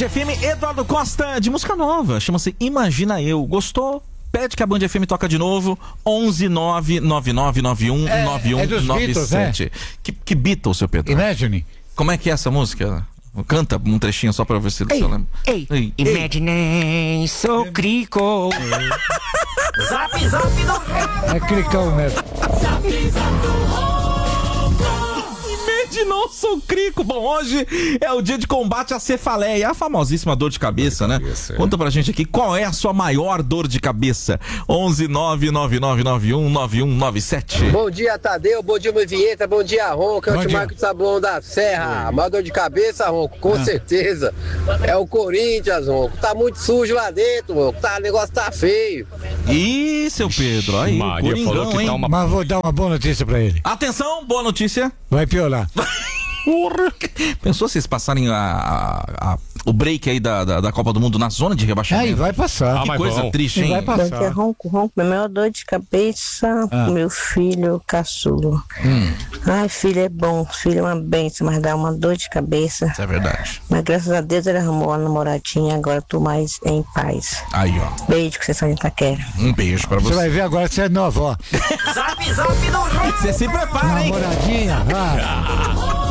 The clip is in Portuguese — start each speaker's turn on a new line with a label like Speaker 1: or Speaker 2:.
Speaker 1: FM, Eduardo Costa, de música nova, chama-se Imagina Eu. Gostou? Pede que a Band FM toca de novo. 11 99991 9197. Que Beatles, seu Pedro?
Speaker 2: Imagine.
Speaker 1: Como é que é essa música? Canta um trechinho só pra ver se você lembra.
Speaker 3: Imagine, sou crico.
Speaker 4: Zap, zap do
Speaker 2: É cricão mesmo.
Speaker 4: Zap, zap do
Speaker 1: Imaginou, sou crico. Bom, hoje é o dia de combate à cefaleia, a famosíssima dor de cabeça, né? Conta pra gente aqui qual é a sua maior dor de cabeça. 11 99991 9197.
Speaker 5: Bom dia, Tadeu. Bom dia, Movieta. Bom dia, Ronco. É o Timarco de Sabuão da Serra. A maior dor de cabeça, Ronco, com certeza. É o Corinthians, Ronco. Tá muito sujo lá dentro, Ronco. O negócio tá feio.
Speaker 1: Ih, seu Pedro, aí,
Speaker 6: Maria
Speaker 1: Coringão,
Speaker 6: falou que
Speaker 1: hein?
Speaker 6: tá uma...
Speaker 2: Mas vou dar uma boa notícia pra ele.
Speaker 1: Atenção, boa notícia.
Speaker 2: Vai piorar.
Speaker 1: Pensou vocês passarem o break aí da Copa do Mundo na zona de rebaixamento?
Speaker 2: Aí vai passar.
Speaker 1: Que coisa triste, hein?
Speaker 2: Vai
Speaker 7: Bom dia,
Speaker 2: passar.
Speaker 7: Ronco. Minha maior dor de cabeça, meu filho caçulo. Ai, filho é bom, filho é uma bênção, mas dá uma dor de cabeça.
Speaker 1: Isso é verdade.
Speaker 7: Mas graças a Deus ele arrumou uma namoradinha, agora tô mais em paz.
Speaker 1: Aí, ó.
Speaker 7: Beijo que vocês são de Itaquera.
Speaker 1: Um beijo pra
Speaker 2: Você
Speaker 1: você.
Speaker 2: vai ver agora que você é nova, ó.
Speaker 4: Zap, zap do
Speaker 1: Você se prepara, hein?
Speaker 2: Namoradinha.